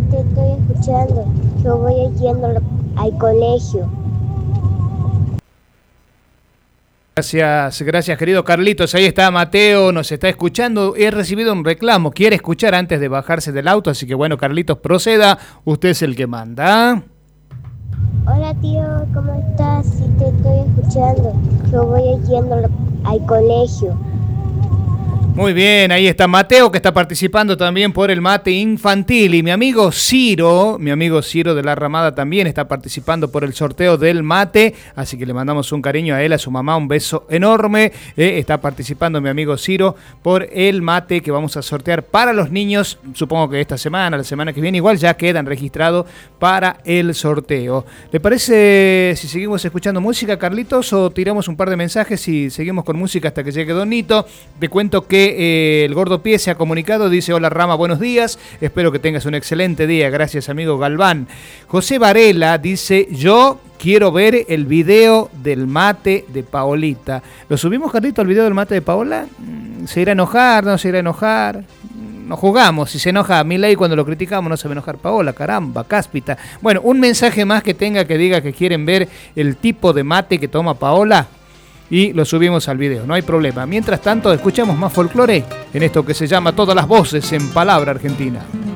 te estoy escuchando. Yo voy yendo al colegio. Gracias querido Carlitos, ahí está Mateo, nos está escuchando, he recibido un reclamo, quiere escuchar antes de bajarse del auto, así que bueno Carlitos, proceda, usted es el que manda. Hola tío, ¿cómo estás? Sí, te estoy escuchando. Yo voy yendo al colegio. Muy bien, ahí está Mateo que está participando también por el mate infantil y mi amigo Ciro de la Ramada también está participando por el sorteo del mate, así que le mandamos un cariño a él, a su mamá, un beso enorme. Está participando mi amigo Ciro por el mate que vamos a sortear para los niños, supongo que esta semana, la semana que viene, igual ya quedan registrados para el sorteo. ¿Le parece si seguimos escuchando música, Carlitos, o tiramos un par de mensajes y seguimos con música hasta que llegue Don Nito? Te cuento que el Gordo Pie se ha comunicado, dice: hola Rama, buenos días, espero que tengas un excelente día, gracias amigo Galván. José Varela dice: yo quiero ver el video del mate de Paolita. ¿Lo subimos, Carlito, el video del mate de Paola? ¿Se irá a enojar? ¿No se irá a enojar? No jugamos, si se enoja a Milei cuando lo criticamos, no se va a enojar Paola, caramba, cáspita. Bueno, un mensaje más que tenga que diga que quieren ver el tipo de mate que toma Paola y lo subimos al video, no hay problema. Mientras tanto, escuchamos más folclore en esto que se llama Todas las Voces en Palabra Argentina.